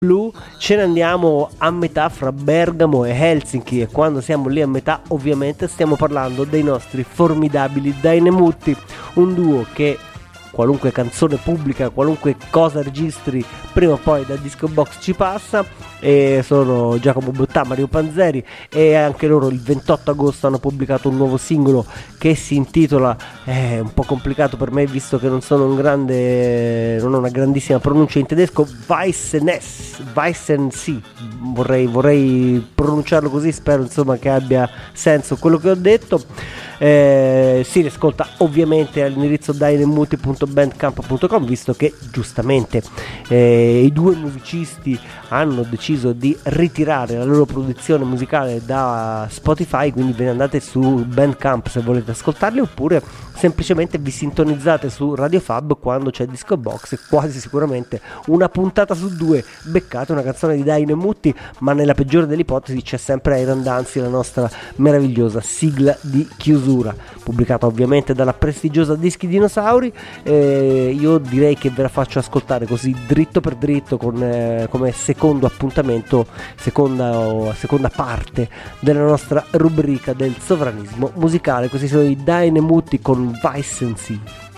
blu, ce ne andiamo a metà fra Bergamo e Helsinki, e quando siamo lì a metà ovviamente stiamo parlando dei nostri formidabili Dainemutti, un duo che qualunque canzone pubblica, qualunque cosa registri, prima o poi da Disco Box ci passa, e sono Giacomo Bottà, Mario Panzeri, e anche loro il 28 agosto hanno pubblicato un nuovo singolo che si intitola, è un po' complicato per me visto che non ho una grandissima pronuncia in tedesco, Weissensee, vorrei pronunciarlo così, spero insomma che abbia senso quello che ho detto. Si riascolta ovviamente all'indirizzo dainemuti.bandcamp.com, visto che giustamente i due musicisti hanno deciso di ritirare la loro produzione musicale da Spotify, quindi ve ne andate su Bandcamp se volete ascoltarli, oppure semplicemente vi sintonizzate su Radio Fab quando c'è Disco Box, e quasi sicuramente una puntata su due beccate una canzone di Dainemutti, ma nella peggiore delle ipotesi c'è sempre Iron Dancy, la nostra meravigliosa sigla di chiusura, pubblicata ovviamente dalla prestigiosa Dischi Dinosauri. Io direi che ve la faccio ascoltare così dritto per dritto come secondo appuntamento, seconda parte della nostra rubrica del sovranismo musicale. Questi sono i Dainemutti con Weissensee.